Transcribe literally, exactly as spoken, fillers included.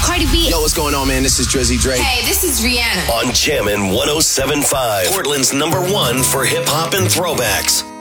Cardi B. Yo, what's going on, man? This is Drizzy Drake. Hey, this is Rihanna. On Jammin' one oh seven point five, Portland's number one for hip-hop and throwbacks.